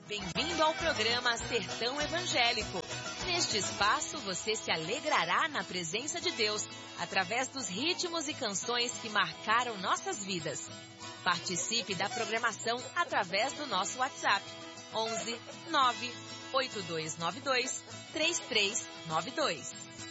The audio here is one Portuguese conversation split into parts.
Bem-vindo ao programa Sertão Evangélico. Neste espaço você se alegrará na presença de Deus, através dos ritmos e canções que marcaram nossas vidas. Participe da programação através do nosso WhatsApp, 11 9 8292 3392.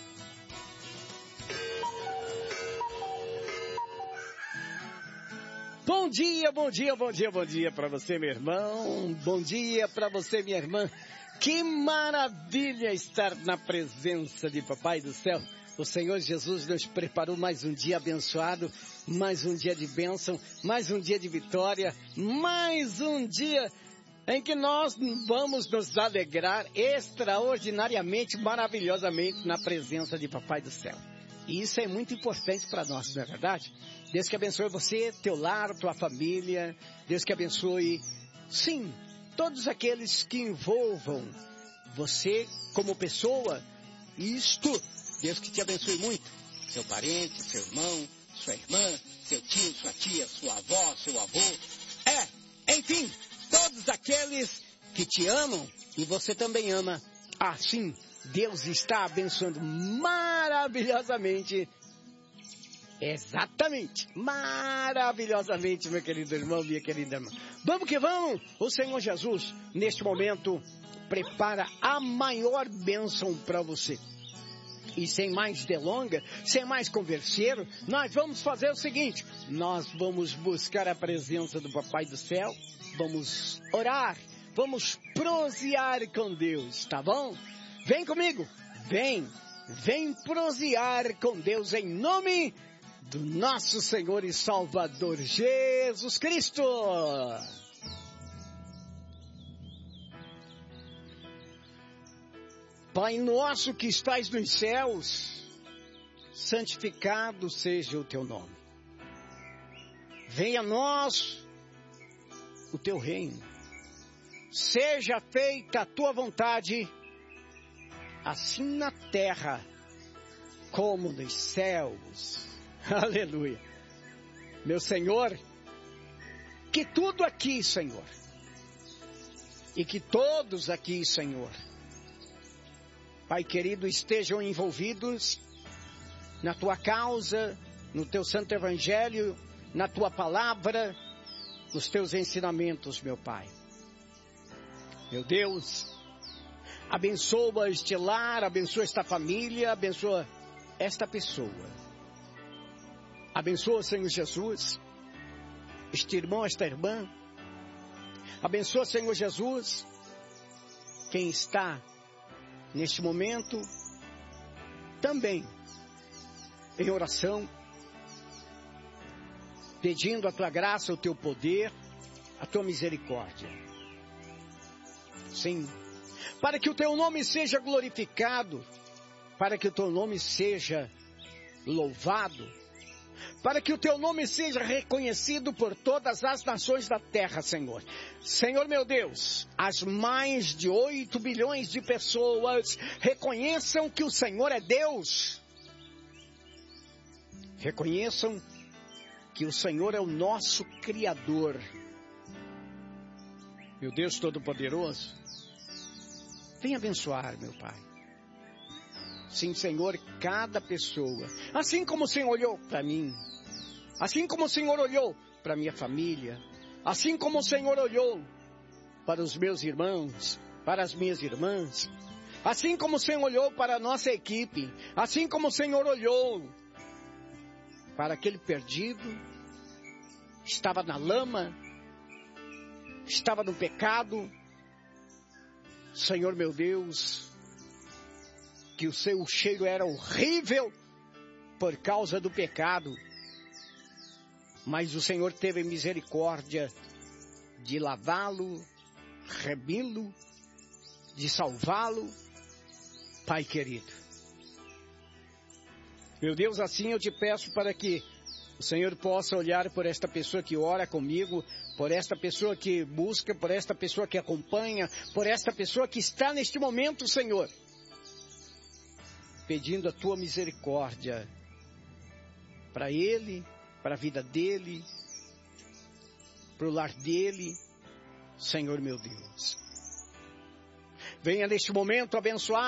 Bom dia, bom dia, bom dia, bom dia para você, meu irmão. Bom dia para você, minha irmã. Que maravilha estar na presença de Papai do Céu. O Senhor Jesus nos preparou mais um dia abençoado, mais um dia de bênção, mais um dia de vitória, mais um dia em que nós vamos nos alegrar extraordinariamente, maravilhosamente na presença de Papai do Céu. E isso é muito importante para nós, não é verdade? Deus que abençoe você, teu lar, tua família. Deus que abençoe, sim, todos aqueles que envolvam você como pessoa. Isto, Deus que te abençoe muito. Seu parente, seu irmão, sua irmã, seu tio, sua tia, sua avó, seu avô. Enfim, todos aqueles que te amam e você também ama. Assim, Deus está abençoando maravilhosamente. Exatamente, maravilhosamente, meu querido irmão, minha querida irmã. Vamos que vamos! O Senhor Jesus, neste momento, prepara a maior bênção para você. E sem mais delonga, sem mais converseiro, nós vamos fazer o seguinte: nós vamos buscar a presença do Papai do Céu, vamos orar, vamos prosear com Deus, tá bom? Vem comigo, vem prosear com Deus em nome do nosso Senhor e Salvador Jesus Cristo. Pai nosso que estais nos céus, santificado seja o teu nome. Venha a nós o teu reino. Seja feita a tua vontade, assim na terra como nos céus. Aleluia. Meu Senhor, que tudo aqui, Senhor, e que todos aqui, Senhor, Pai querido, estejam envolvidos na tua causa, no teu santo evangelho, na tua palavra, nos teus ensinamentos, meu Pai. Meu Deus, abençoa este lar, abençoa esta família, abençoa esta pessoa. Abençoa, Senhor Jesus, este irmão, esta irmã. Abençoa, Senhor Jesus, quem está neste momento também em oração, pedindo a tua graça, o teu poder, a tua misericórdia. Sim, para que o teu nome seja glorificado, para que o teu nome seja louvado, para que o teu nome seja reconhecido por todas as nações da terra, Senhor. Senhor meu Deus, as mais de 8 bilhões de pessoas reconheçam que o Senhor é Deus. Reconheçam que o Senhor é o nosso Criador. Meu Deus Todo-Poderoso, vem abençoar, meu Pai. Sim, Senhor, cada pessoa, assim como o Senhor olhou para mim, assim como o Senhor olhou para minha família, assim como o Senhor olhou para os meus irmãos, para as minhas irmãs, assim como o Senhor olhou para a nossa equipe, assim como o Senhor olhou para aquele perdido, estava na lama, estava no pecado, Senhor meu Deus, que o seu cheiro era horrível por causa do pecado, mas o Senhor teve misericórdia de lavá-lo, remi-lo, de salvá-lo, Pai querido. Meu Deus, assim eu te peço para que o Senhor possa olhar por esta pessoa que ora comigo, por esta pessoa que busca, por esta pessoa que acompanha, por esta pessoa que está neste momento, Senhor, pedindo a tua misericórdia para ele, para a vida dele, para o lar dele, Senhor meu Deus. Venha neste momento abençoar